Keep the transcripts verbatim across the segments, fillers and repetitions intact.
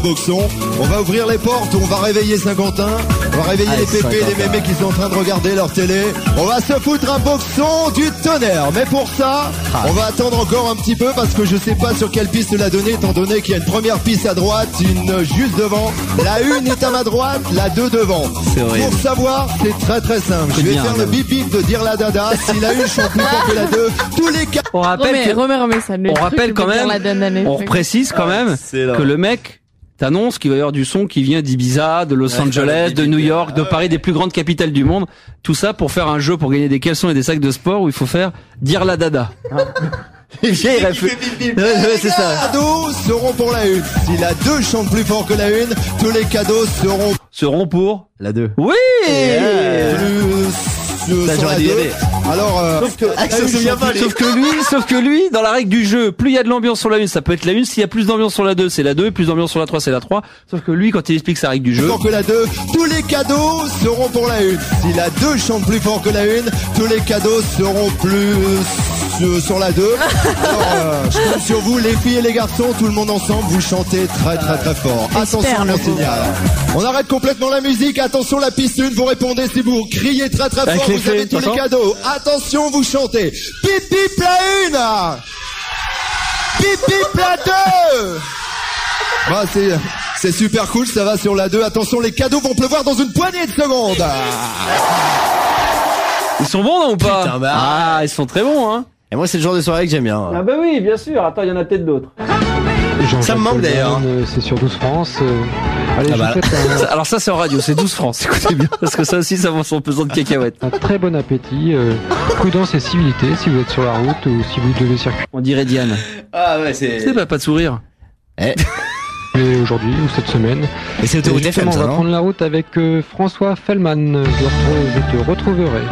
Boxon. On va ouvrir les portes, on va réveiller Saint-Quentin, on va réveiller ah, les pépés, les mémés qui sont en train de regarder leur télé. On va se foutre un boxon du tonnerre. Mais pour ça, ah. on va attendre encore un petit peu parce que je sais pas sur quelle piste la donner, étant donné qu'il y a une première piste à droite, une juste devant. La une est à ma droite, la deux devant. Pour savoir, c'est très très simple. C'est je vais bien, faire le bip bip de dire la dada. Si la une chante plus fort que la deux, tous les cas. On rappelle remets, que, remets, remets ça, on rappelle quand même, on précise quand même ah, que le mec t'annonce qu'il va y avoir du son qui vient d'Ibiza, de Los ouais, Angeles, de New York, de Paris, des plus grandes capitales du monde. Tout ça pour faire un jeu pour gagner des caleçons et des sacs de sport où il faut faire dire la dada. Les vieilles réflexions. C'est ça. Les cadeaux seront pour la une. Si la deux chante plus fort que la une, tous les cadeaux seront seront pour la deux. Oui. Yeah. Plus ça, sur la deux. Alors, euh, sauf que, ah, sauf, que, pas, sauf que lui, sauf que lui, dans la règle du jeu, plus il y a de l'ambiance sur la une, ça peut être la une. S'il y a plus d'ambiance sur la deux, c'est la deux. Plus d'ambiance sur la trois, c'est la trois. Sauf que lui, quand il explique sa règle du jeu, plus fort que la deux, tous les cadeaux seront pour la une. Si la deux chante plus fort que la une, tous les cadeaux seront plus sur la deux. Alors, euh, je compte sur vous, les filles et les garçons, tout le monde ensemble, vous chantez très très très fort. Attention, mon signal. On arrête complètement la musique. Attention, la piste une, vous répondez si vous criez très très fort, vous avez tous les cadeaux. Attention, vous chantez. Pip pip la une. Pip pip la deux. Bah, c'est, c'est super cool, ça va sur la deux. Attention, les cadeaux vont pleuvoir dans une poignée de secondes. Ils sont bons, non, ou pas? Putain, bah... Ah, ils sont très bons, hein. Et moi, c'est le genre de soirée que j'aime bien. Ah bah oui, bien sûr. Attends, il y en a peut-être d'autres. Jean ça me manque d'ailleurs. Euh, c'est sur douze France. Euh... Allez, ah bah, un... Alors ça, c'est en radio, c'est douze France. Écoutez bien, parce que ça aussi, ça vaut son pesant de cacahuètes. Un très bon appétit, euh, prudence et civilité si vous êtes sur la route ou si vous devez circuler. On dirait Diane. Ah ouais, c'est... C'est pas, pas de sourire. Eh. Et aujourd'hui ou cette semaine. Et c'est autoroute F M, ça, on va non prendre la route avec euh, François Fellman. Je te retrouverai.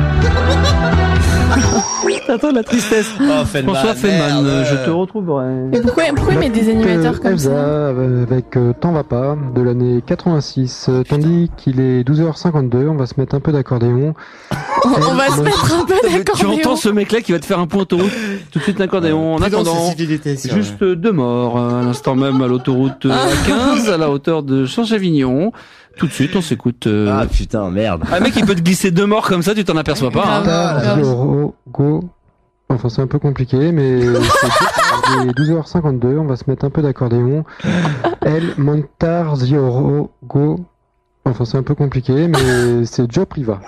Attends la tristesse. Oh, Fellman, François Fellman, merde. Je te retrouverai. Et pourquoi, pourquoi il met des animateurs euh, comme Elsa, ça avec euh, T'en va pas de l'année quatre-vingt-six. Euh, tandis qu'il est douze heures cinquante-deux, on va se mettre un peu d'accordéon. On, on va se mettre un peu d'accordéon. Tu entends ce mec-là qui va te faire un point autoroute. Tout de suite d'accordéon. En attendant, juste deux morts à l'instant même à l'autoroute A quinze, à la hauteur de Change-Avignon. Tout de suite, on s'écoute. Euh... Ah putain, merde. Un mec, il peut te glisser deux morts comme ça, tu t'en aperçois pas. Hein. Grave, grave. Go. Enfin, c'est un peu compliqué, mais c'est douze heures cinquante-deux, on va se mettre un peu d'accordéon. El Montarzio Go. Enfin, c'est un peu compliqué, mais c'est Joe Priva.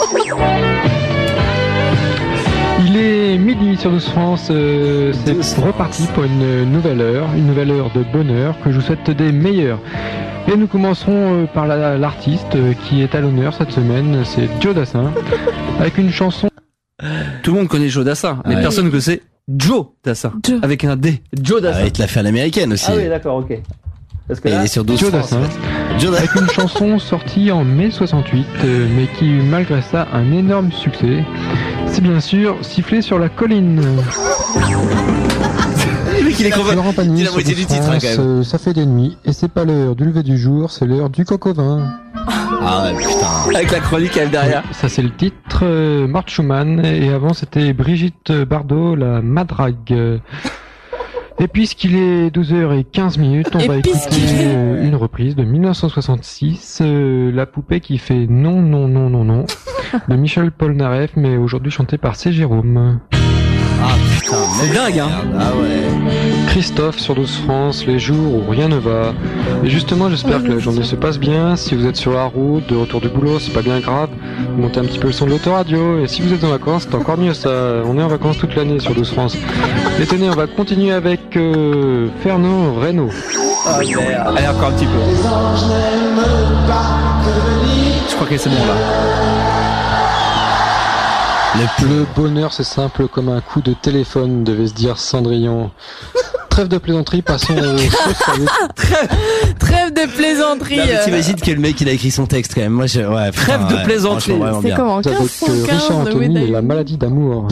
Il est midi sur douze France, euh, c'est reparti pour une nouvelle heure, une nouvelle heure de bonheur que je vous souhaite des meilleurs. Et nous commencerons euh, par la, l'artiste euh, qui est à l'honneur cette semaine, c'est Joe Dassin, avec une chanson. Tout le monde connaît Joe Dassin, mais ouais. Personne que c'est Joe Dassin, Joe. Avec un D. Joe Dassin. Ah, il te l'a fait à l'américaine aussi. Ah oui, d'accord, ok. Parce que là, il est sur douze Joe France. Dassin, Joe Dassin. Avec une chanson sortie en mai soixante-huit, euh, mais qui eut malgré ça un énorme succès. C'est bien sûr Siffler sur la colline. Il est Laurent Pagny, la moitié du titre, France, hein, quand même. Euh, ça fait des nuits, et c'est pas l'heure du lever du jour, c'est l'heure du coq au vin. Ah ouais, putain. Avec la chronique elle derrière. Oui, ça c'est le titre, euh, Mort Schumann, et avant c'était Brigitte Bardot, la madrague. Et puisqu'il est douze heures quinze minutes, on et va écouter euh, une reprise de dix-neuf cent soixante-six, euh, La poupée qui fait non, non, non, non, non, de Michel Polnareff, mais aujourd'hui chanté par C. Jérôme. Ah putain, c'est dingue, hein. Ah ouais. Christophe sur douze France, les jours où rien ne va. Et justement, j'espère que la journée se passe bien. Si vous êtes sur la route, de retour du boulot, c'est pas bien grave. Montez un petit peu le son de l'autoradio. Et si vous êtes en vacances, c'est encore mieux ça. On est en vacances toute l'année sur douze France. Et tenez, on va continuer avec euh, Fernand Reynaud. Ah merde. Allez, encore un petit peu. Je crois que c'est bon là. Le, le bonheur, c'est simple comme un coup de téléphone, devait se dire Cendrillon. Trêve de plaisanterie, passons au Trêve, trêve de plaisanterie. Non, mais t'imagines que le mec, il a écrit son texte quand même. Moi, je, ouais. Trêve putain, de ouais, plaisanterie. C'est comme en quinze cent quinze avec euh, Richard Anthony et la maladie d'amour.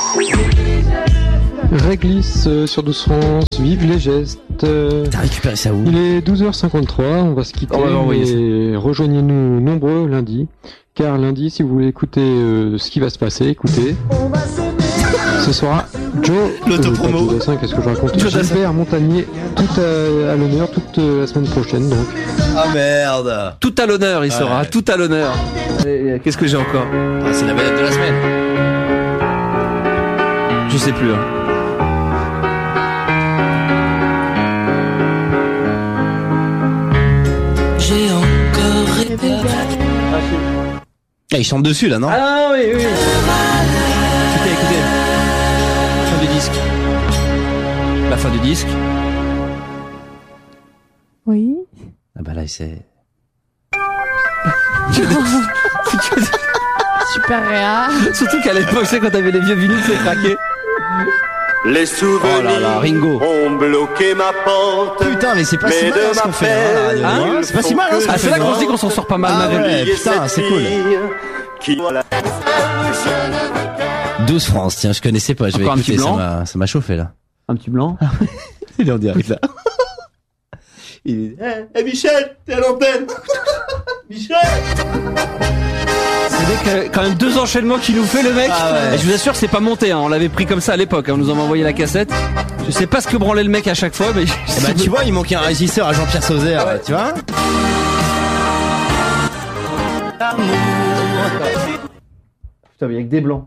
Réglisse euh, sur douze France, vive les gestes. Euh, T'as récupéré ça où? Il est douze heures cinquante-trois, on va se quitter, oh, bah, oui, et rejoignez-nous nombreux lundi. Car lundi, si vous voulez écouter euh, ce qui va se passer, écoutez. Ce sera Joe. L'autopromo. Euh, Qu'est-ce que je raconte Gilbert Montagnier, tout à, à l'honneur, toute euh, la semaine prochaine donc. Ah merde. Tout à l'honneur, il sera, ouais. tout à l'honneur. Et, Qu'est-ce que j'ai encore? Ah, c'est la vedette de la semaine. Je sais plus. Hein. J'ai encore rêvé. Ah, il chante dessus là, non? Ah oui, oui. Écoutez, écoutez. Fin du disque. La fin du disque. Oui. Ah bah là, c'est... Super réa. Surtout qu'à l'époque, c'est quand t'avais les vieux vinyles, c'est craqué. Les souvenirs Oh là là, Ringo. ont bloqué ma porte. Putain, mais c'est pas si Mais mal de hein, ce ma qu'on fait. Hein, peine, la radio, hein. ils C'est pas si mal hein, ce font qu'on Ah, fait. c'est là qu'on non se dit qu'on s'en sort pas mal Ah malgré. ouais, putain, c'est cool. Qui... douze France, tiens, je connaissais pas. Je vais Encore un écouter, petit ça blanc m'a, ça m'a chauffé là. Un petit blanc. Il est en direct là. Il est... Eh, hey, Michel, t'es à l'antenne. Michel. C'est quand même deux enchaînements qu'il nous fait le mec. Ah ouais. Et je vous assure que c'est pas monté, hein. On l'avait pris comme ça à l'époque, hein. On nous avait envoyé la cassette. Je sais pas ce que branlait le mec à chaque fois, mais... Eh bah tu vois, il manquait un régisseur à Jean-Pierre Sauzet, tu vois. Putain, mais il y a que des blancs.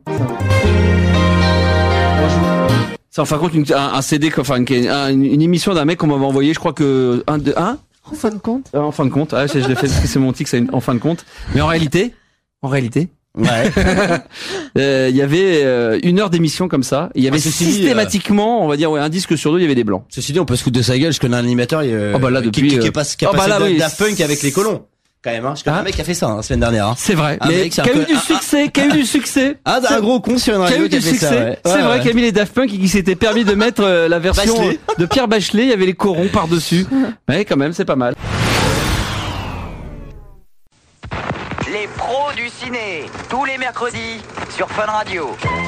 C'est en fin de compte une, un, un C D, enfin une, une, une émission d'un mec qu'on m'avait envoyé, je crois que un, deux, un. En fin de compte. Euh, en fin de compte, ah, je l'ai fait parce que c'est mon tic, c'est en fin de compte. Mais en réalité, en réalité, Ouais. euh, il y avait euh, une heure d'émission comme ça. Il y avait Ah, ceci dit, systématiquement, on va dire, ouais, un disque sur deux, il y avait des blancs. Ceci dit, on peut se foutre de sa gueule. Je connais un animateur euh, Oh bah là, qui, depuis, qui, qui euh, est pas, qui a oh bah passé là, de oui. Daft Punk avec les colons. Quand même, hein. Je connais Ah. un mec qui a fait ça hein, la semaine dernière. Hein. C'est vrai, Un mais mec, c'est qui a un eu peu- du succès, qui a eu du succès. Ah, C'est- un gros con sur une Qui a radio eu qui a du fait ça. succès. Ouais. C'est Ouais, vrai ouais. qu'il a mis les Daft Punk et qui s'était permis de mettre euh, la version Bachelet. euh, de Pierre Bachelet. Il y avait les corons par-dessus. Mais quand même, c'est pas mal. Les pros du ciné, tous les mercredis sur Fun Radio.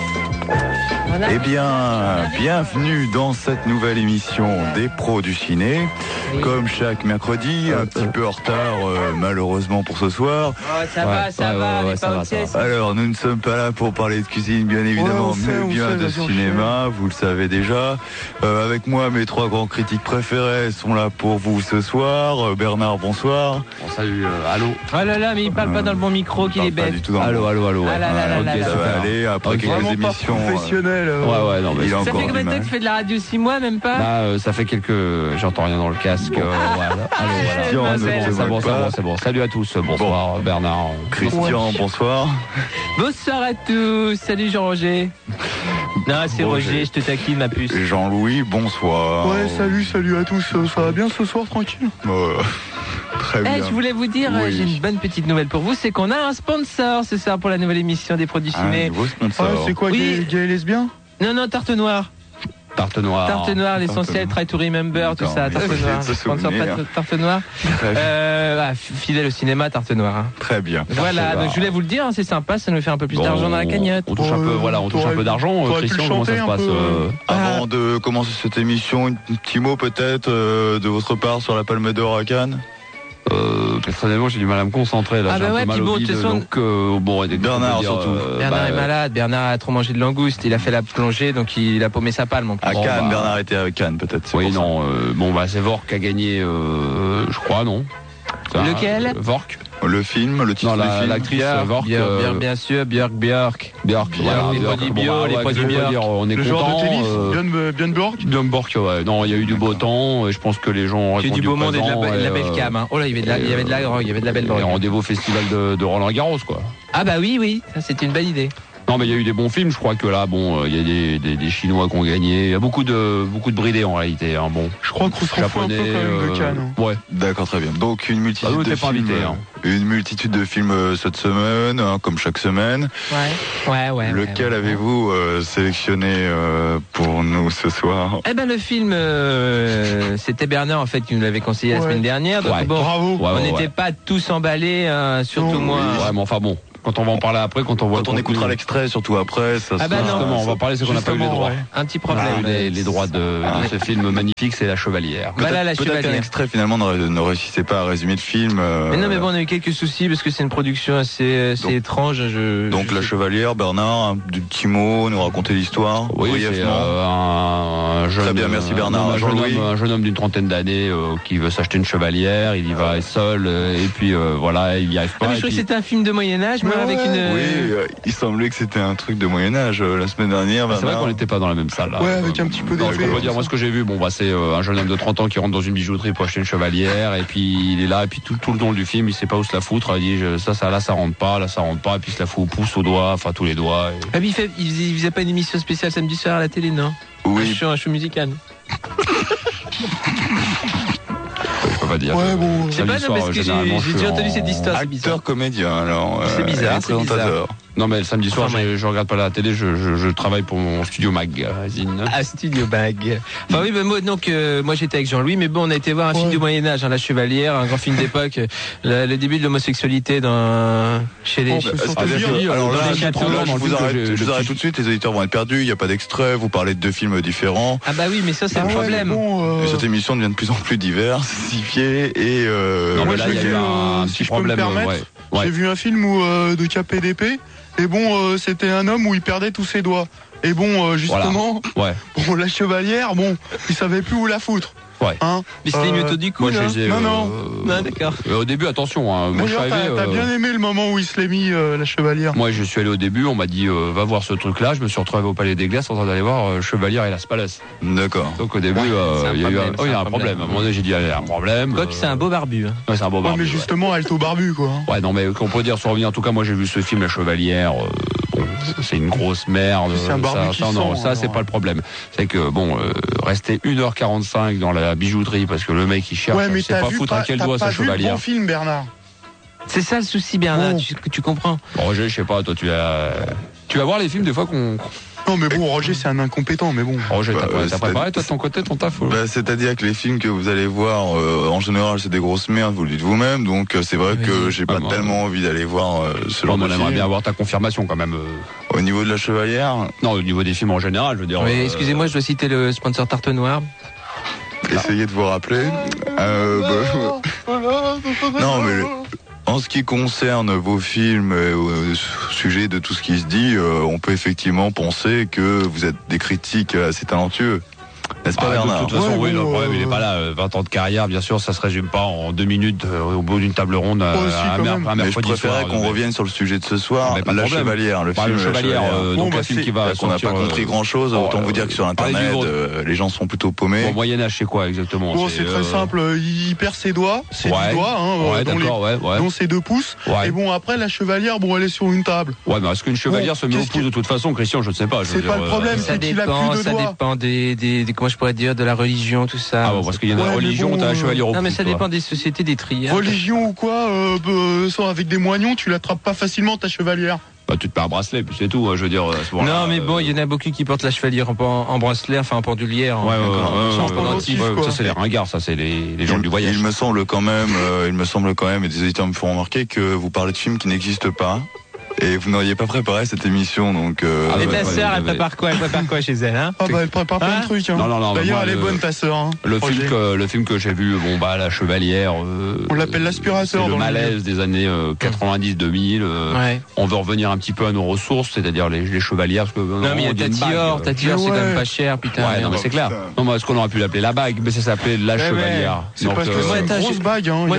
Eh bien, bienvenue dans cette nouvelle émission des pros du ciné. Comme chaque mercredi, un petit peu en retard euh, malheureusement pour ce soir. Oh, ça va, ça va, on est pas au sieste. Alors, nous ne sommes pas là pour parler de cuisine, bien évidemment, Ouais, on sait, mais on bien sait, de vas-y, on cinéma, vous le savez déjà. Euh, avec moi, mes trois grands critiques préférés sont là pour vous ce soir. Euh, Bernard, bonsoir. Bon, salut, euh, allô. Oh là là, mais il parle pas dans le bon micro, qu'il est Pas bête. du tout dans le Allô, bon. allô, allô. Ouais. Ah là là là Ok, là là. Ça super. va aller, après Ok. quelques Vraiment pas émissions. euh, Professionnel. euh. Ouais, ouais, non, mais il a ça Ça encore fait combien du de temps mal. que tu fais de la radio? Six mois, même pas? Là, euh, ça fait quelques. J'entends rien dans le casque. euh, voilà. Allô, voilà. Christian, Ah, ne c'est C'est vous bon, moque c'est pas. bon, c'est bon. Salut à tous. Bonsoir, Bernard. Christian, bonsoir. Bonsoir à tous. Salut Jean-Roger. Non, c'est Roger. Roger, je te taquine ma puce. Jean-Louis, bonsoir. Ouais, salut, salut à tous. Ça va bien ce soir, tranquille? Euh, très Eh, bien. je voulais vous dire, euh, Oui. j'ai une bonne petite nouvelle pour vous, c'est qu'on a un sponsor ce soir pour la nouvelle émission des produits Un ciné. nouveau sponsor. Ah, c'est quoi, Oui. gay, gay et lesbien? Non, non, Tarte Noire. Tarte noire. Tarte Noire, l'essentiel, Noire. try to remember, tout D'accord, ça, mais Tarte essayez de Noire. se Sponsor souvenir. Tarte- Tarte Noire. Très, Euh, ah, fidèle au cinéma, Tarte Noire. hein. très bien. Voilà, Noire. donc je voulais vous le dire, hein, c'est sympa, ça nous fait un peu plus Bon, d'argent dans la cagnotte. On touche un peu, Euh, voilà, on touche un t'aurais- peu d'argent. t'aurais pu Christian, le comment ça chanter se un passe peu, euh, Avant de commencer cette émission, un petit mot peut-être euh, de votre part sur la Palme d'Or à Cannes. euh, Personnellement, j'ai du mal à me concentrer. Là, Ah j'ai bah un ouais, peu mal puis au bon, de bide, toute façon- donc euh, bon, et- Bernard, on peut dire, surtout. euh, Bernard bah, est malade, Bernard a trop mangé de langoustes, il a fait la plongée, donc il a paumé sa palme en plus. À Bon, Cannes, bah, Bernard était à Cannes peut-être. c'est Oui, pour ça. non. euh, bon, bah, c'est Vork qui a gagné, euh, je crois, non Ça, Lequel euh, Vork. Le film, le titre Non, la- du film. l'actrice Björk, Vork. Björk, euh, Björk, bien sûr, Björk, Björk. Björk, voilà, les Björk. produits Bon, bio, bah, les ouais, produits je veux Björk. dire, on est Le content. genre de tennis? euh, Björn, Björn Borg? Björn Borg, ouais. Non, il y a eu du beau temps et je pense que les gens ont J'ai répondu du beau monde et de la, présent, de la et, belle euh, cam. Hein. Oh là, il y avait de la, il y avait de la drogue, il y avait de la belle et drogue. rendez-vous au festival de, de Roland Garros, quoi. Ah bah oui, oui, ça c'était une bonne idée. Non, mais il y a eu des bons films. Je crois que là, bon, euh, il y a des, des, des Chinois qui ont gagné. Il y a beaucoup de beaucoup de bridés en réalité. Hein. Bon, Je crois qu'on se rend fou un peu japonais. quand même de euh, Cannes. Ouais. D'accord, très bien. Donc une multitude Ah, nous, de t'es pas films, invité, euh, hein. une multitude de films euh, cette semaine, hein, comme chaque semaine. Ouais, ouais, ouais. Lequel ouais, ouais. avez-vous euh, sélectionné euh, pour nous ce soir? Eh ben le film, euh, c'était Bernard en fait qui nous l'avait conseillé la Ouais. semaine dernière. Donc Ouais. bon, Bravo. Ouais, on ouais, n'était ouais. pas tous emballés, hein, surtout Non, moi. Ouais, mais enfin bon. Quand on va en parler après, quand on voit. Quand on écoutera l'extrait, surtout après, ça ah bah non, justement, on va parler, c'est qu'on n'a pas eu les droits. Ouais. Un petit problème. Ah, les, les droits de, ah, de ce film magnifique, c'est La Chevalière. Voilà, La Chevalière. Peut-être qu'un extrait finalement ne, ne réussissait pas à résumer le film. Euh... Mais non, mais bon, on a eu quelques soucis parce que c'est une production assez, assez donc, étrange. Je, donc je La sais... Chevalière, Bernard, un petit mot, nous raconter l'histoire. Oui, c'est euh, un jeune. Très bien, merci Bernard. Un jeune, homme, un jeune homme d'une trentaine d'années euh, qui veut s'acheter une chevalière, il y va seul euh, et puis euh, voilà, il y arrive pas. Ah, mais je croyais puis... que c'était un film de Moyen-Âge, moi, ouais, avec une. Oui, euh, il semblait que c'était un truc de Moyen-Âge euh, la semaine dernière. C'est vrai qu'on n'était pas dans la même salle. Là. Ouais, avec un petit peu d'effet. Dire, moi, ce que j'ai vu, bon, bah, c'est euh, un jeune homme de trente ans qui rentre dans une bijouterie pour acheter une chevalière, et puis il est là, et puis tout, tout le long du film, il sait pas où se la foutre. Il dit je, ça, ça, là, ça rentre pas, là, ça rentre pas, et puis il se la fout au pouce, au doigt, enfin tous les doigts. Et... Ah, mais il, fait, il, faisait, il faisait pas une émission spéciale samedi soir à la télé, non? Oui. Un show, un show musical. Je peux pas dire. Ouais, bon. Je sais pas, non, parce que j'ai, j'ai déjà entendu cette histoire. Acteur comédien, alors. Euh, c'est bizarre, c'est présentateur. bizarre. Non, mais le samedi soir, enfin, je, je regarde pas la télé, je, je, je travaille pour mon Studio Magazine. Ah, Studio Mag. Enfin oui, ben moi, donc, euh, moi j'étais avec Jean-Louis, mais bon, on a été voir un ouais. film du Moyen-Âge, hein, La Chevalière, un grand film d'époque, le, le début de l'homosexualité dans, chez les. Oh, bah, ah, dire, alors là, là, là, je vous arrête, je vous arrête tout de suite, les auditeurs vont être perdus, il n'y a pas d'extrait, vous parlez de deux films différents. Ah bah oui, mais ça c'est ah, le problème. Ouais, bon, euh... cette émission devient de plus en plus diversifiée et. Euh... Non, mais moi, là, il y a eu un si petit je peux problème. Me permettre, ouais. Ouais. J'ai vu un film où, euh, de K P D P. Et bon, euh, c'était un homme où il perdait tous ses doigts. Et bon, euh, justement, voilà. Ouais. Bon, la chevalière, bon, il savait plus où la foutre. Ouais. Hein mais c'était euh, mieux du coup, moi, là. Ai, non, euh, non. Non, d'accord. Euh, au début, attention. Hein, moi, D'ailleurs, t'as, t'as bien aimé le moment où il se l'est mis, euh, la chevalière. Moi, je suis allé au début, on m'a dit, euh, va voir ce truc-là. Je me suis retrouvé au Palais des Glaces en train d'aller voir euh, Chevalière et Las Palais. D'accord. Donc au début, il ouais, y a eu un, oh, y a un problème. À un moment donné, j'ai dit, il y a un problème. Quoi que c'est un beau barbu. Hein. Ouais, c'est un beau barbu. Ouais, mais justement, ouais. Alto barbu, quoi. Ouais, non, mais qu'on peut dire sur revenir. En tout cas, moi, j'ai vu ce film, La Chevalière. Euh, bon, c'est une grosse merde. C'est un barbu ça, ça, non, sent, ça, c'est pas le problème. C'est que, bon, euh, rester une heure quarante-cinq dans la bijouterie parce que le mec, il cherche, ouais, mais c'est pas vu, foutre à quel doigt sa chevalière. C'est bon film, Bernard. C'est ça le souci, Bernard, bon. tu, tu comprends. Bon, Roger, je sais pas, toi, tu as, tu vas voir les films des fois qu'on. Non mais bon, Roger c'est un incompétent, mais bon. Roger, bah, t'as, euh, t'as préparé toi de ton côté ton taf? Bah, c'est-à-dire que les films que vous allez voir, euh, en général, c'est des grosses merdes, vous le dites vous-même, donc euh, c'est vrai oui, que j'ai pas ah, tellement moi, envie d'aller voir euh, ce genre de film. On aimerait bien avoir ta confirmation quand même. Euh... Au niveau de La Chevalière? Non, au niveau des films en général, je veux dire. Oui, euh... excusez-moi, je dois citer le sponsor Tarte Noire. Essayez de vous rappeler. Euh, bah... non, mais le... en ce qui concerne vos films, euh, au sujet de tout ce qui se dit, euh, on peut effectivement penser que vous êtes des critiques assez talentueux. N'est-ce pas, ah, Bernard? De toute façon, ouais, oui, bon, le problème, euh... il n'est pas là. vingt ans de carrière, bien sûr, ça se résume pas en deux minutes euh, au bout d'une table ronde à, oh, si, à, mer- à mercredi soir. Je préférais qu'on mais... revienne sur le sujet de ce soir. Pas La Chevalière, le bah, film le Chevalière, Chevalière. Euh, bon, donc bah, un film qui va qu'on n'a pas compris euh... grand-chose. Autant oh, vous dire que sur Internet, euh, les gens sont plutôt paumés. Bon, Moyen-Âge, c'est quoi exactement? Bon, c'est, c'est très euh... simple. Il perd ses doigts, ses ouais. dix doigts, hein, ouais, dont, les... ouais, ouais. dont ses deux pouces. Ouais. Et bon, après, la Chevalière, bon, elle est sur une table. Ouais, mais est-ce qu'une chevalière bon, se met au pouce de toute façon, Christian? Je ne sais pas. C'est pas le problème, c'est qu'il a plus de doigts. Ça dépend des, des, comment je pourrais dire, de la religion, tout ça. Ah bon, parce qu'il y a une ouais, religion, bon, t'as la chevalière au pouce. Non, mais ça toi. dépend des sociétés, des trières. Religion ou quoi, euh, euh, avec des moignons, tu l'attrapes pas facilement ta chevalière. Bah, tu te mets un bracelet, puis c'est tout, hein, je veux dire. À ce non, mais euh... bon, il y en a beaucoup qui portent la chevalière en, en bracelet, enfin en pendoulière. Ouais, ouais, ouais, ouais, pendentif, ouais, ouais, ça c'est les ringards, ça c'est les, les gens il, du voyage. Il me semble quand même, euh, il me semble quand même, et des auditeurs me font remarquer que vous parlez de films qui n'existent pas. Et vous n'auriez pas préparé cette émission, donc. Euh, ah, et ouais, ta ouais, sœur, ouais, elle prépare quoi? Elle prépare quoi chez elle, hein? Ah bah elle prépare plein de trucs. Hein. Non, non, non. D'ailleurs, moi, elle est le, bonne, ta sœur. Hein, le film que le film que j'ai vu, bon bah la Chevalière. Euh, on l'appelle l'aspirateur. C'est le malaise des années euh, quatre-vingt-dix deux mille. Euh, ouais. On veut revenir un petit peu à nos ressources, c'est-à-dire les, les chevalières. Parce que, non, non mais il y a Tatior, Tatior, c'est quand même pas cher, putain. Ouais, non mais c'est clair. Non, mais est-ce qu'on aurait pu l'appeler la bague? Mais ça s'appelait la Chevalière. C'est parce que c'est une grosse bague. Moi,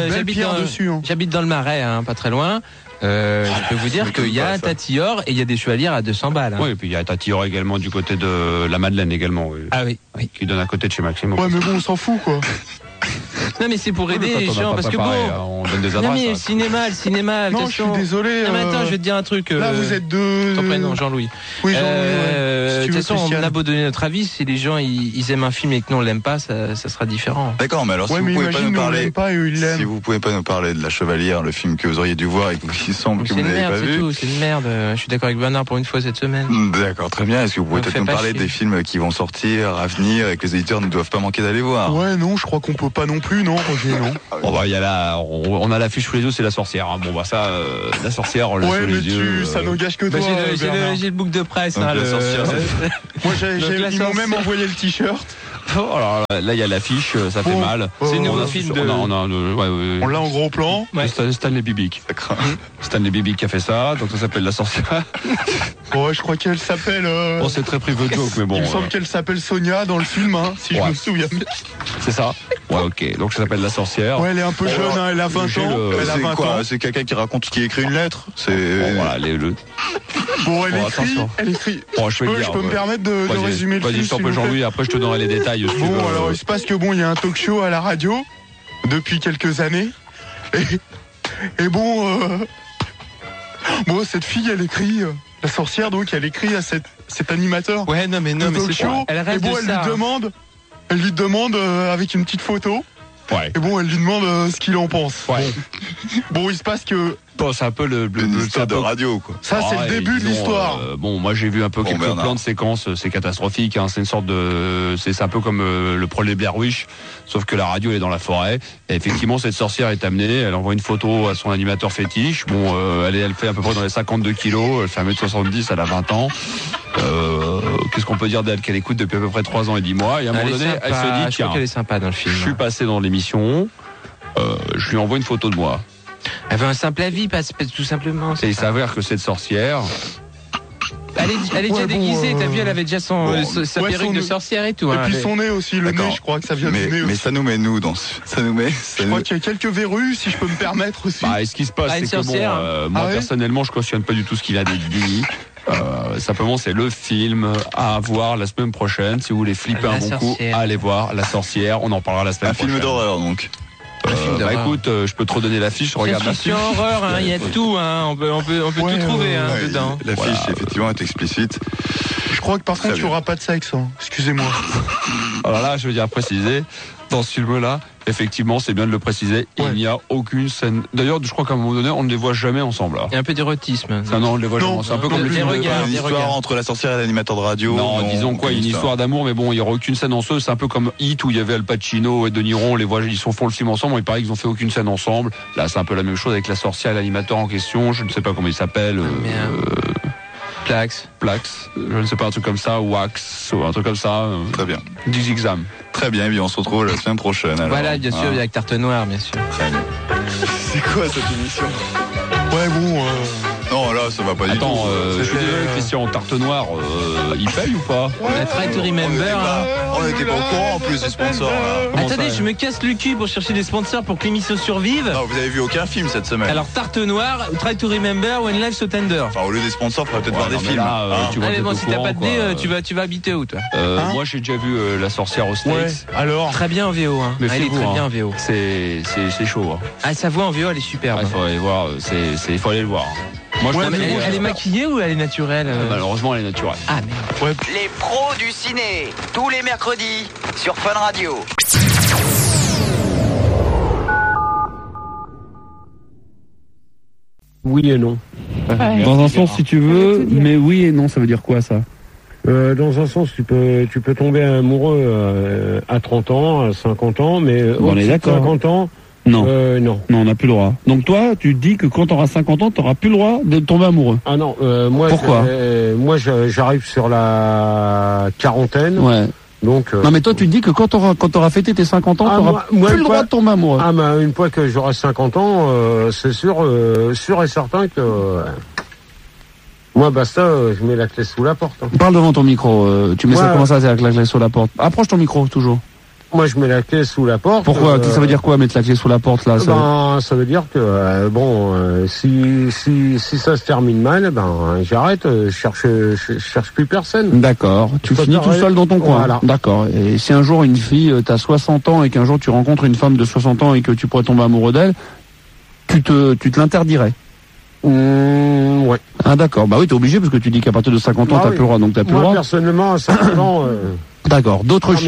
j'habite dans le Marais, pas très loin. Euh, je peux vous dire qu'il y a un Tatior et il y a des chevalières à deux cents balles. Hein. Oui, et puis il y a un Tatior également du côté de la Madeleine également. Oui. Ah oui, oui. Qui donne à côté de chez Maxime. Ouais, mais bon, on s'en fout, quoi. Non mais c'est pour aider les gens parce que bon. On donne des adresses, non mais le cinéma, le cinéma. Non, je suis désolé. Non mais attends, je vais te dire un truc. Là, vous êtes deux. Ton prénom, Jean-Louis. Oui, Jean-Louis. De toute façon, on a beau donner notre avis, si les gens ils aiment un film et que nous on l'aime pas, ça, ça sera différent. D'accord, mais alors si ouais, vous mais pouvez pas nous parler, pas, si vous pouvez pas nous parler de La Chevalière, le film que vous auriez dû voir et qui semble que vous n'avez pas vu. C'est une merde. Je suis d'accord avec Bernard pour une fois cette semaine. D'accord, très bien. Est-ce que vous pouvez peut-être nous parler des films qui vont sortir à venir et que les éditeurs ne doivent pas manquer d'aller voir? Ouais, non, je crois qu'on peut pas non plus. plus, non, Roger, non. Bon bah il y a la, on, on a l'affiche sous les yeux, c'est la sorcière. Hein. Bon bah ça, euh, la sorcière, on l'a ouais, sous mais les tu, yeux. ça euh... n'engage que toi. Bah, j'ai, le, j'ai, le, j'ai le book de presse. Hein, la le... sorcière. Moi, j'ai, j'ai, ils m'ont même envoyé le t-shirt. Oh, alors là, il y a l'affiche, ça fait oh, mal. Oh, c'est un nouveau on a, film on de. A, on, a, euh, ouais, ouais, on l'a en gros plan. Ouais. Stan, Stanley Bibic. Stanley Bibic qui a fait ça, donc ça s'appelle La Sorcière. Ouais, je crois qu'elle s'appelle. Euh... Bon, c'est très private joke, mais bon. Il me euh... semble qu'elle s'appelle Sonia dans le film, hein, si ouais. je me souviens bien. C'est ça. Ouais, ok. Donc ça s'appelle La Sorcière. Ouais, elle est un peu jeune, oh, hein, elle a vingt ans. Le... Elle a c'est vingt quoi ans. C'est quelqu'un qui raconte, qui écrit une lettre. C'est. Bon, voilà, les, le... Bon, elle bon, écrit. Attention. Elle écrit. Bon, je, peux, euh, dire, je peux ouais. me permettre de, de résumer le vas-y, film. Vas-y, je t'en prie, Jean-Louis. Après, je te donnerai les détails. Bon, veux, alors, euh... il se passe que bon, il y a un talk show à la radio depuis quelques années. Et, et bon, euh... bon, cette fille, elle écrit. Euh... La sorcière, donc, elle écrit à cette, cet animateur. Ouais, non, mais non, mais c'est chaud. Elle rêve et bon, de elle ça, lui hein. demande, elle lui demande euh, avec une petite photo. Ouais. Et bon, elle lui demande euh, ce qu'il en pense. Ouais. Bon. bon, il se passe que. Bon, c'est un peu le, le, une le histoire de peu... radio, quoi. Ça, c'est ah, le début disons, de l'histoire. Euh, bon, moi, j'ai vu un peu bon, quelques Bernard. plans de séquences. C'est catastrophique. Hein, c'est une sorte de, c'est, c'est un peu comme euh, le projet Blair Witch, sauf que la radio elle est dans la forêt. Et effectivement, cette sorcière est amenée. Elle envoie une photo à son animateur fétiche. Bon, euh, elle, est, elle fait à peu près dans les cinquante-deux kilos. Elle fait un mètre soixante-dix. Elle a vingt ans. Euh, qu'est-ce qu'on peut dire d'elle qu'elle écoute depuis à peu près trois ans et dix mois. Et à un moment donné, sympa. elle se dit, je tiens, crois qu'elle est sympa dans le film. Je suis passé dans l'émission. Euh, je lui envoie une photo de moi. Elle veut un simple avis, pas, tout simplement. Et il s'avère que cette sorcière. Elle est, elle est déjà ouais, déguisée, bon, t'as vu, elle avait déjà son, bon, euh, sa ouais, perruque son de nez. sorcière et tout. Et hein, puis elle... son nez aussi, le D'accord. nez, je crois que ça vient mais, du nez mais aussi. ça nous met nous dans ce... ça nous met. Ça je nous... crois qu'il y a quelques verrues, si je peux me permettre aussi. Bah, et ce qui se passe, ah, c'est que bon, euh, moi ah ouais personnellement, je cautionne pas du tout ce qu'il a dit. Euh, simplement, c'est le film à voir la semaine prochaine. Si vous voulez flipper la un bon sorcière. coup, allez voir La Sorcière. On en parlera la semaine un prochaine. Un film d'horreur, donc. Euh, bah écoute, euh, je peux te redonner l'affiche, regarde la fiction horreur, hein, il y a tout, hein, on peut, on peut, on peut ouais, tout trouver hein, ouais, dedans. L'affiche, voilà. effectivement, est explicite. Je crois que par Très contre, il n'y aura pas de sexe, hein. Excusez-moi. Alors là, je veux dire à préciser, dans ce film-là, effectivement, c'est bien de le préciser, ouais. il n'y a aucune scène. D'ailleurs, je crois qu'à un moment donné, on ne les voit jamais ensemble. Là. Il y a un peu d'érotisme. Ah non, on ne les voit non, jamais. C'est un peu comme des les films. regards, une des histoire regards. entre la sorcière et l'animateur de radio. Non, non disons quoi, une histoire, histoire d'amour, mais bon, il n'y aura aucune scène ensemble. C'est un peu comme Hit où il y avait Al Pacino et De Niro, on les voit, ils sont font le film ensemble. Il paraît qu'ils ont fait aucune scène ensemble. Là, c'est un peu la même chose avec la sorcière et l'animateur en question. Je ne sais pas comment il s'appelle. Euh, Plax. Plax. Je ne sais pas, un truc comme ça, Wax, ou un truc comme ça. Euh, Très bien. Dix exam. Très bien, et bien on se retrouve la semaine prochaine. Alors. Voilà, bien sûr, ah. avec Tarte Noire, bien sûr. Très bien. C'est quoi cette émission? Ouais, bon. Euh... Non, là, ça va pas du Attends, tout. euh, je suis désolé, Christian, Tarte Noire, euh, il paye ou pas? Ouais, Try to Remember. On était pas au courant en plus des sponsors. Là. Attendez, je me casse le cul pour chercher des sponsors pour que l'émission survive. Non, vous avez vu aucun film cette semaine. Alors, Tarte Noire, Try to Remember, When Life So Tender. Enfin, au lieu des sponsors, il faudrait peut-être ouais, voir des non, films. Là, euh, hein tu vois, ah, mais bon, si t'as courant, pas de dé, euh, tu vas, tu vas habiter où, toi? euh, hein Moi, j'ai déjà vu euh, La Sorcière au States. Ouais, alors. Très bien en V O, hein. Mais Ah, elle est très hein. bien en V O. C'est, c'est, c'est chaud. Hein. Ah, sa voix en V O, elle est superbe. Il ouais, faut aller voir. C'est, c'est, faut aller le voir. Moi, je ouais, pense mais que, elle, euh, elle est maquillée ou elle est naturelle euh... Malheureusement, elle est naturelle. Ah merde. Ouais. Les pros du ciné, tous les mercredis sur Fun Radio. Oui et non. Ouais. Dans un sens, si tu veux, mais oui et non, ça veut dire quoi ça? Euh, dans un sens, tu peux, tu peux tomber amoureux euh, à trente ans, à cinquante ans, mais bon, on est d'accord. cinquante ans, non. Euh, non. Non, on n'a plus le droit. Donc toi, tu te dis que quand tu auras cinquante ans, tu n'auras plus le droit de tomber amoureux. Ah non, euh, moi, pourquoi euh, moi, je, j'arrive sur la quarantaine. Ouais. Donc, euh, non mais toi tu te dis que quand tu auras quand t'auras fêté tes cinquante ans, ah, tu n'auras plus moi, le droit fois, de tomber amoureux. Ah bah une fois que j'aurai cinquante ans, euh, c'est sûr, euh, sûr et certain que euh, moi basta, euh, je mets la clé sous la porte. Hein. Parle devant ton micro, euh, tu mets moi, ça comment ça, c'est avec la clé sous la porte? Approche ton micro toujours. Moi je mets la clé sous la porte. Pourquoi euh, ça veut dire quoi mettre la clé sous la porte là? Ça, ben, ça veut dire que euh, bon, euh, si si si ça se termine mal, ben j'arrête, euh, je cherche je cherche plus personne. D'accord. Tu finis tout seul dans ton coin. Voilà. D'accord. Et si un jour une fille euh, t'as soixante ans et qu'un jour tu rencontres une femme de soixante ans et que tu pourrais tomber amoureux d'elle, tu te tu te l'interdirais? Mmh, ouais. Ah d'accord. Bah oui, t'es obligé parce que tu dis qu'à partir de cinquante ans, ah, t'as oui. plus le droit, donc t'as plus Moi, le droit. Personnellement, à cinquante ans. Euh... D'accord. D'autres chiffres.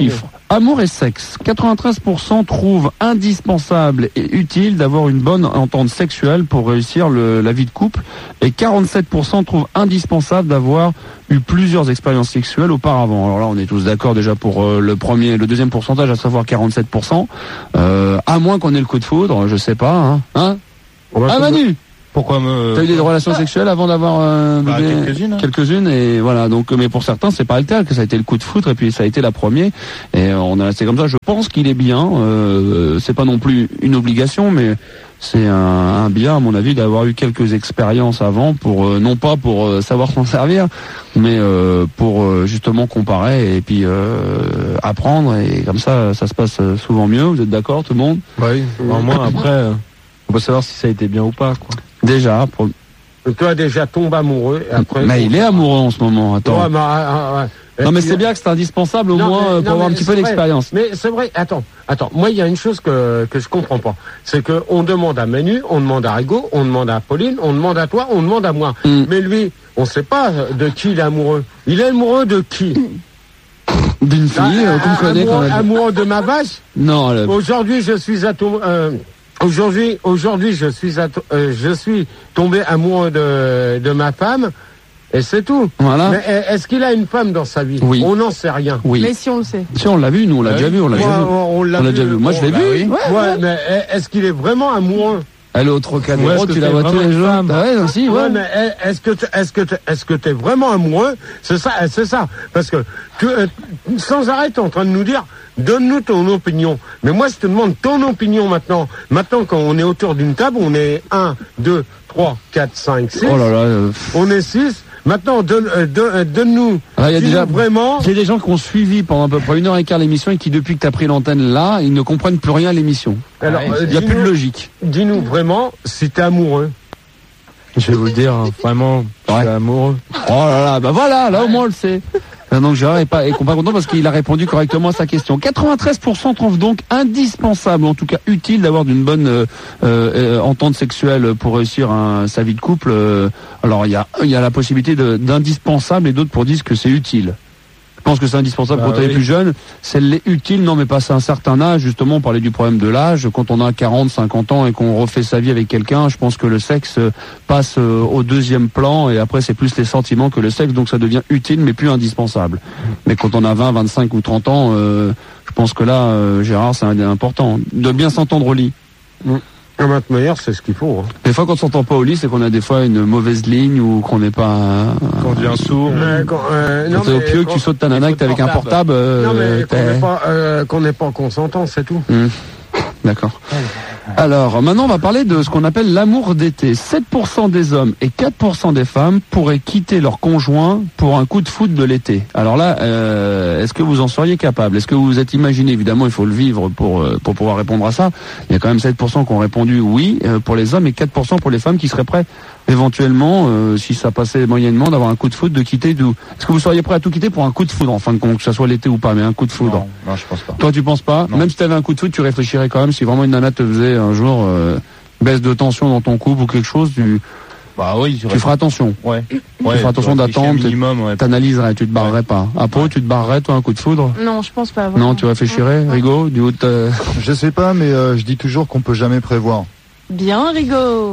Amour et sexe. quatre-vingt-treize pour cent trouvent indispensable et utile d'avoir une bonne entente sexuelle pour réussir le, la vie de couple. Et quarante-sept pour cent trouvent indispensable d'avoir eu plusieurs expériences sexuelles auparavant. Alors là, on est tous d'accord déjà pour euh, le premier, le deuxième pourcentage, à savoir quarante-sept pour cent. Euh, à moins qu'on ait le coup de foudre, je sais pas, hein. Hein ah Manu, pourquoi me... T'as eu des relations sexuelles avant d'avoir euh, bah, quelques-unes, hein. quelques-unes et voilà. Donc, mais pour certains, c'est pas le cas, que ça a été le coup de foudre et puis ça a été la première. Et on a resté comme ça. Je pense qu'il est bien. Euh, c'est pas non plus une obligation, mais c'est un, un bien à mon avis d'avoir eu quelques expériences avant pour euh, non pas pour euh, savoir s'en servir, mais euh, pour euh, justement comparer et puis euh, apprendre et comme ça, ça se passe souvent mieux. Vous êtes d'accord, tout le monde? Oui. Au moins après, euh, on peut savoir si ça a été bien ou pas, quoi. Déjà, pour... toi déjà tombe amoureux. Et après, mais il est amoureux en ce moment. Attends. Ouais, mais, euh, euh, non mais c'est bien que c'est indispensable au non, moins mais, pour non, avoir un petit peu vrai. d'expérience. Mais c'est vrai. Attends, attends. Moi, il y a une chose que que je comprends pas, c'est que on demande à Manu, on demande à Rigaud, on demande à Pauline, on demande à toi, on demande à moi. Mm. Mais lui, on sait pas de qui il est amoureux. Il est amoureux de qui? D'une fille euh, qu'on connaît quand même. Amoureux de ma vache? Non. Le... Aujourd'hui, je suis à ton. Euh, Aujourd'hui, aujourd'hui, je suis, à, euh, je suis tombé amoureux de, de ma femme, et c'est tout. Voilà. Mais est-ce qu'il a une femme dans sa vie? Oui. On n'en sait rien. Oui. Mais si on le sait. Si on l'a vu, nous on l'a ouais. déjà vu, on l'a déjà vu. On l'a déjà vu. Moi je l'ai bah vu. Oui. Ouais, ouais, mais est-ce qu'il est vraiment amoureux? Elle est au Trocadéro, tu la vois tous les jours. Ah ouais, si, ouais. ouais, mais est-ce que est-ce que est-ce que t'es vraiment amoureux? C'est ça, c'est ça. Parce que tu, euh, sans arrêt, t'es en train de nous dire, donne-nous ton opinion. Mais moi, je te demande ton opinion maintenant. Maintenant, quand on est autour d'une table, on est un, deux, trois, quatre, cinq, six. Oh là là. Euh... On est six. Maintenant, donne, euh, donne, euh, donne-nous. Ah, il y a déjà vraiment. Il y a des gens qui ont suivi pendant à peu près une heure et quart l'émission et qui, depuis que tu as pris l'antenne là, ils ne comprennent plus rien à l'émission. Alors, il n'y a plus de logique. Dis-nous vraiment si t'es amoureux. Je vais vous le dire, hein, vraiment, ouais. Je suis amoureux. Oh là là, bah voilà, là au moins on le sait. Donc Gérard est pas, est pas content parce qu'il a répondu correctement à sa question. quatre-vingt-treize pour cent trouvent donc indispensable, en tout cas utile, d'avoir d'une bonne euh, euh, entente sexuelle pour réussir un, sa vie de couple. Alors il y a, il y a la possibilité de, d'indispensable et d'autres pour dire que c'est utile. Je pense que c'est indispensable bah quand oui. on est plus jeune. C'est utile, non mais passé un certain âge, justement, on parlait du problème de l'âge. Quand on a quarante, cinquante ans et qu'on refait sa vie avec quelqu'un, je pense que le sexe passe au deuxième plan et après c'est plus les sentiments que le sexe, donc ça devient utile mais plus indispensable. Mais quand on a vingt, vingt-cinq ou trente ans, euh, je pense que là, euh, Gérard, c'est important de bien s'entendre au lit. Mm. À notre meilleur, c'est ce qu'il faut. Hein. Des fois, quand on s'entend pas au lit, c'est qu'on a des fois une mauvaise ligne ou qu'on n'est pas. Euh, qu'on devient sourd. Euh, quand euh, quand t'es au pieu, que tu sautes ta nana, que t'es avec un portable. Euh, non, mais qu'on n'est pas, euh, qu'on n'est pas consentant, c'est tout. Mmh. D'accord. Alors, maintenant, on va parler de ce qu'on appelle l'amour d'été. sept pour cent des hommes et quatre pour cent des femmes pourraient quitter leur conjoint pour un coup de foot de l'été. Alors là, euh, est-ce que vous en seriez capable? Est-ce que vous vous êtes imaginé? Évidemment, il faut le vivre pour pour pouvoir répondre à ça. Il y a quand même sept pour cent qui ont répondu oui euh, pour les hommes et quatre pour cent pour les femmes qui seraient prêts éventuellement, euh, si ça passait moyennement, d'avoir un coup de foot, de quitter d'où. Est-ce que vous seriez prêt à tout quitter pour un coup de foudre, en fin de compte, que ça soit l'été ou pas, mais un coup de foudre? Non, non je pense pas. Toi, tu penses pas? Non. Même si tu avais un coup de foudre, tu réfléchirais quand même si vraiment une nana te faisait un jour euh, baisse de tension dans ton couple ou quelque chose, tu, bah oui, tu feras attention. Ouais. Tu ouais, feras attention d'attendre, ouais. t'analyserais, tu te barrerais ouais. pas. Après, ouais. tu te barrerais, toi, un coup de foudre? Non, je pense pas. Vraiment. Non, tu réfléchirais, ouais. Rigaud, du haut de... Je sais pas, mais euh, je dis toujours qu'on peut jamais prévoir. Bien, Rigaud.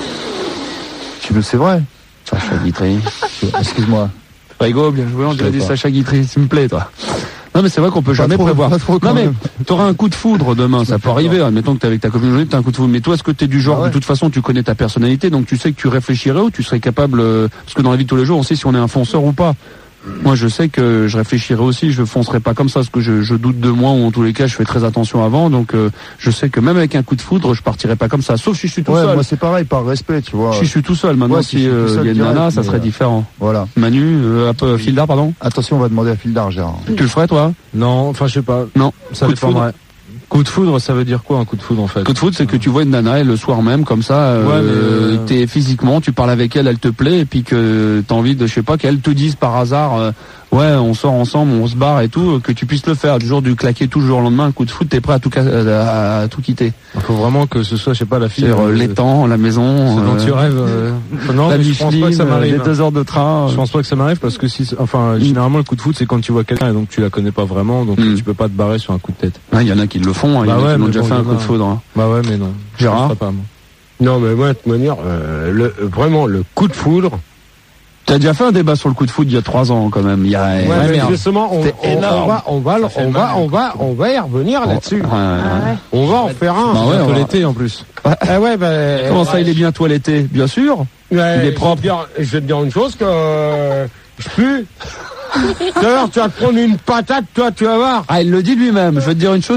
Tu veux, c'est vrai. Sacha Guitry. Excuse-moi. Rigaud, bien joué, on dirait du Sacha Guitry, s'il me plaît, toi. Non mais c'est vrai qu'on peut pas jamais trop, prévoir. Trop, non mais même. t'auras un coup de foudre demain, ça peut arriver. Admettons que t'es avec ta copine aujourd'hui, t'as un coup de foudre. Mais toi, est-ce que t'es du genre, ah ouais. de toute façon, tu connais ta personnalité, donc tu sais que tu réfléchirais ou tu serais capable, euh, parce que dans la vie de tous les jours, on sait si on est un fonceur ou pas. Moi, je sais que je réfléchirais aussi, je foncerais pas comme ça, parce que je, je doute de moi, ou en tous les cas, je fais très attention avant, donc euh, je sais que même avec un coup de foudre, je partirais pas comme ça, sauf si je suis tout ouais, seul. Moi, c'est pareil, par respect, tu vois. Si je suis tout seul, maintenant, ouais, si il euh, y a une nana, ça serait euh, différent. Voilà. Manu, euh, un peu Fildar, pardon. Attention, on va demander à Fildar, Gérard. Tu le ferais, toi? Non, enfin, je sais pas. Non. Ça dépendrait. Coup de foudre, ça veut dire quoi un coup de foudre en fait? Coup de foudre, c'est que tu vois une nana et le soir même, comme ça, euh, ouais, euh... t'es physiquement, tu parles avec elle, elle te plaît, et puis que t'as envie de, je sais pas, qu'elle te dise par hasard, euh, ouais, on sort ensemble, on se barre et tout, que tu puisses le faire. Du jour du claquer tout le jour au lendemain, un coup de foot, t'es prêt à tout, ca- à, à tout quitter. Il faut vraiment que ce soit, je sais pas, la fille. C'est euh, l'étang, la maison. Ce dont euh, tu rêves. Euh, non, la mais je pense pas que ça m'arrive. Les deux heures de train. Je pense pas que ça m'arrive parce que si, enfin, mm. généralement le coup de foot c'est quand tu vois quelqu'un et donc tu la connais pas vraiment, donc mm. tu peux pas te barrer sur un coup de tête. Il y en a qui le font, il hein, bah y en a ouais, qui l'ont déjà bon, fait un coup de foudre. Hein. Bah ouais, mais non. Gérard. Pas, moi. Non, mais moi, de toute manière, euh, le, vraiment le coup de foudre. T'as déjà fait un débat sur le coup de foudre il y a trois ans quand même. Il y a. Ouais, ouais, mais justement, on, on, on va, on va, on va, on va, on va y revenir oh, là-dessus. Ouais, ouais. On va en faire un. Bah ouais, bientôt l'été en plus. Ah ouais, bah. Comment ça, il est bientôt l'été? Bien sûr. Ouais, il est propre. Je vais, dire, je vais te dire une chose que euh, je pue. Tout à l'heure, tu vas te prendre une patate, toi, tu vas voir. Ah, il le dit lui-même. Je vais te dire une chose.